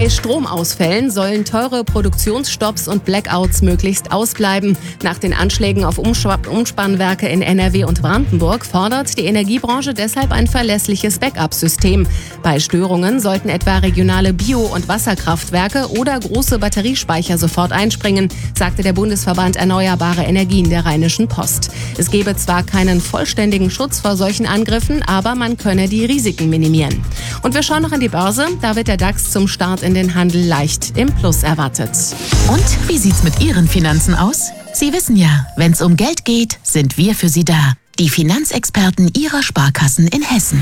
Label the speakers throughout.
Speaker 1: Bei Stromausfällen sollen teure Produktionsstopps und Blackouts möglichst ausbleiben. Nach den Anschlägen auf Umspannwerke in NRW und Brandenburg fordert die Energiebranche deshalb ein verlässliches Backup-System. Bei Störungen sollten etwa regionale Bio- und Wasserkraftwerke oder große Batteriespeicher sofort einspringen, sagte der Bundesverband Erneuerbare Energien der Rheinischen Post. Es gebe zwar keinen vollständigen Schutz vor solchen Angriffen, aber man könne die Risiken minimieren. Und wir schauen noch an die Börse. Da wird der DAX zum Start in den Handel leicht im Plus erwartet.
Speaker 2: Und wie sieht's mit Ihren Finanzen aus? Sie wissen ja, wenn's um Geld geht, sind wir für Sie da. Die Finanzexperten Ihrer Sparkassen in Hessen.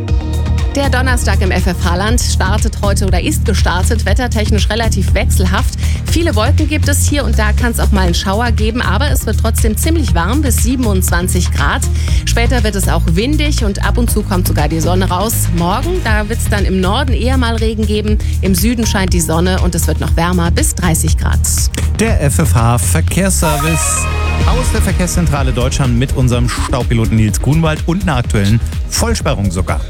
Speaker 1: Der Donnerstag im FFH-Land startet heute oder ist gestartet, wettertechnisch relativ wechselhaft. Viele Wolken gibt es, hier und da kann es auch mal einen Schauer geben, aber es wird trotzdem ziemlich warm, bis 27 Grad. Später wird es auch windig und ab und zu kommt sogar die Sonne raus. Morgen, da wird es dann im Norden eher mal Regen geben, im Süden scheint die Sonne und es wird noch wärmer, bis 30 Grad.
Speaker 3: Der FFH-Verkehrsservice aus der Verkehrszentrale Deutschland mit unserem Staupiloten Nils Grunwald und einer aktuellen Vollsperrung sogar.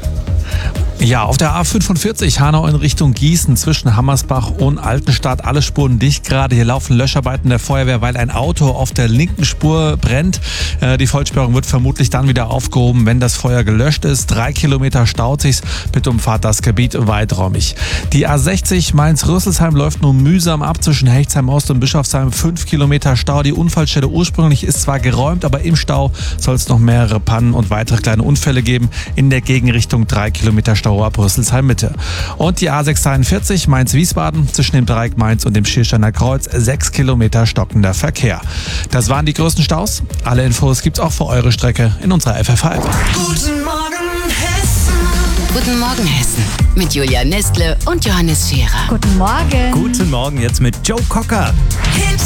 Speaker 4: Ja, auf der A45 Hanau in Richtung Gießen zwischen Hammersbach und Altenstadt. Alle Spuren dicht gerade. Hier laufen Löscharbeiten der Feuerwehr, weil ein Auto auf der linken Spur brennt. Die Vollsperrung wird vermutlich dann wieder aufgehoben, wenn das Feuer gelöscht ist. 3 Kilometer staut sich's. Bitte umfahrt das Gebiet weiträumig. Die A60 Mainz-Rüsselsheim läuft nur mühsam ab zwischen Hechtsheim Ost und Bischofsheim. 5 Kilometer Stau. Die Unfallstelle ursprünglich ist zwar geräumt, aber im Stau soll es noch mehrere Pannen und weitere kleine Unfälle geben. In der Gegenrichtung 3 Kilometer Stau ab Rüsselsheim Mitte. Und die A641 Mainz-Wiesbaden zwischen dem Dreieck Mainz und dem Schiersteiner Kreuz 6 Kilometer stockender Verkehr. Das waren die größten Staus. Alle Infos gibt's auch für eure Strecke in unserer FFH-App.
Speaker 5: Guten Morgen Hessen.
Speaker 2: Guten Morgen Hessen mit Julia Nestle und Johannes Scherer.
Speaker 6: Guten Morgen.
Speaker 3: Guten Morgen jetzt mit Joe Cocker.